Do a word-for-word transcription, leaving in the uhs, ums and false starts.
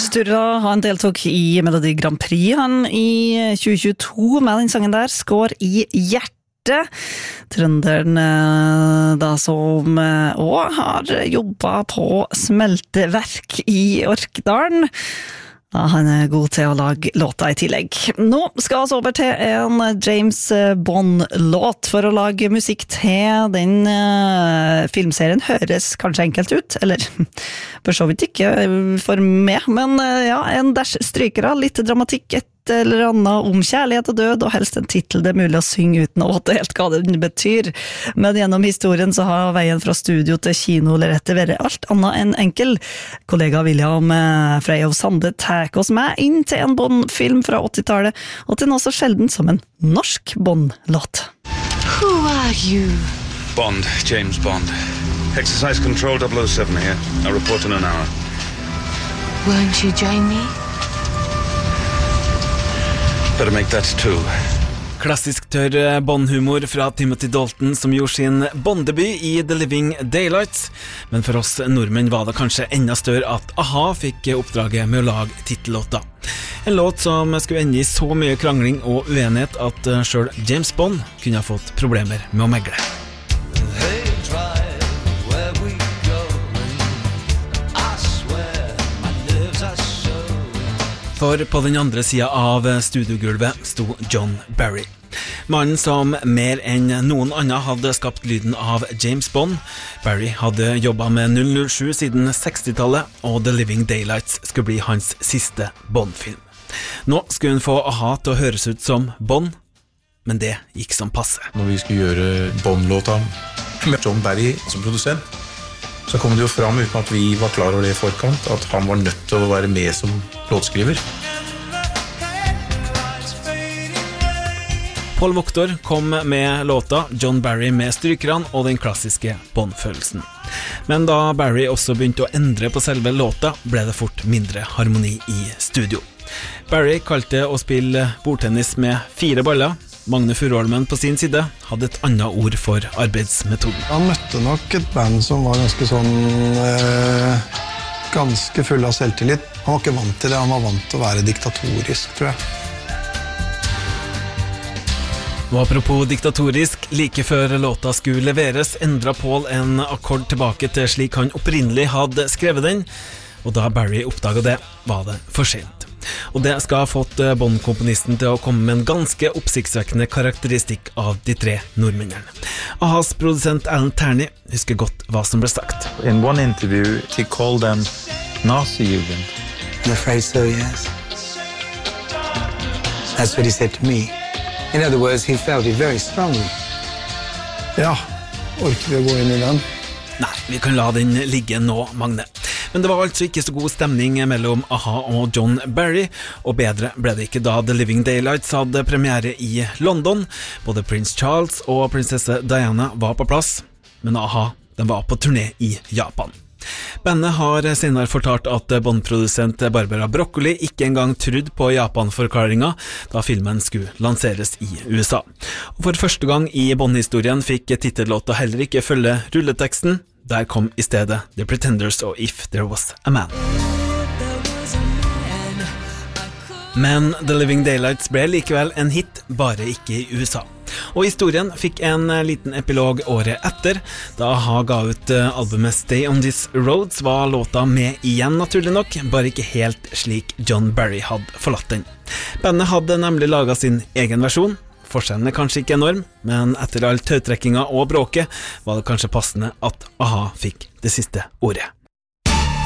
Sturra, han deltok i Melodi Grand Prix han i tjue tjueto med den sangen der, Skår i hjertet. Trønderen da som også har jobbet på smelteverk i Orkdalen. Ja, han er god til å lage låta i tillegg. Nå skal vi over til en James Bond-låt for å lage musikk til den uh, filmserien. Høres kanskje enkelt ut, eller for så vidt ikke for meg, men uh, ja, en dash strykere, litt dramatikk, et eller annet om kjærlighet og død, og helst en titel det er mulig å synge uten å vite helt hva det betyr. Men gjennom historien så har veien fra studio til kino eller etter vært alt annet enn enkel. Kollega William Freyhoff Sande tar oss med inn til en Bond-film fra åttitallet, og til noe så sjelden som en norsk Bond-låt. Who are you? Bond, James Bond. Exercise Control double oh seven here. I'll report in an hour. Won't you join me? Better make that two. Klassisk tørr Bond-humor fra Timothy Dalton som gjorde sin Bond-debut i The Living Daylights. Men for oss nordmenn var det kanskje enda større at A-ha fikk oppdraget med å lage titellåta. En låt som skulle ende i så mye krangling og uenighet at selv James Bond kunne ha fått problemer med å megle. For på den andre siden av studiogulvet sto John Barry. Mannen som mer enn noen annen hadde skapt lyden av James Bond. Barry hadde jobbet med null null sju siden sekstitallet, og The Living Daylights skulle bli hans siste Bond-film. Nå skulle hun få A-ha til å høres ut som Bond, men det gikk som passe. Når vi skulle gjøre Bond-låta med John Barry som produsent, så kom det jo fram uten at vi var klar over det i forkant, at han var nødt til å være med som låtskriver. Paul Wachter kom med låta, John Barry med strykerne og den klassiske Bond-følelsen. Men da Barry også begynte å endre på selve låta, ble det fort mindre harmoni i studio. Barry kalte å spille bordtennis med fire baller. Magne Furuholmen på sin side hadde et annet ord for arbeidsmetoden. Han møtte nok et band som var ganske sånn eh, ganske full av selvtillit. Han var ikke vant til det, han var vant til å være diktatorisk, tror jeg. Og apropos diktatorisk, like før låta skulle leveres, endret Paul en akkord tilbake til slik han opprinnelig hadde skrevet den, og da Barry oppdaget det, var det for sent. Og det skal ha fått Bond-komponisten til å komme med en ganske oppsiktsvekkende karakteristikk av de tre nordmennene. A-has produsent Alan Terney husker godt hva som ble sagt. In one interview, he called them Nazi-Jugend. I'm afraid so, yes. That's what he said to me. In other words, he felt it very strongly. Ja, orker vi å gå inn i den? Nei, vi kan la den ligge nå, Magne. Men det var altså ikke så god stemning mellom A-ha og John Barry, og bedre ble det ikke da The Living Daylights hadde premiere i London. Både prins Charles og prinsesse Diana var på plass, men A-ha, den var på turné i Japan. Bandet har senere fortalt at Bond-produsent Barbara Broccoli ikke engang trodde på Japan-forklaringen da filmen skulle lanseres i U S A. Og for første gang i Bond-historien fikk titellåta heller ikke følge rulleteksten. Der kom i stedet The Pretenders og If There Was a Man. Men The Living Daylights ble likevel en hit, bare ikke i U S A. Og historien fikk en liten epilog året etter. Da A-ha ga ut albumet Stay on This Roads, var låta med igjen naturlig nok, bare ikke helt slik John Barry hadde forlatt den. Bandet hadde nemlig laget sin egen versjon. Forskjellen er kanskje ikke enorm, men etter all tautrekkinga og bråket var det kanskje passende at A-ha fikk det siste ordet.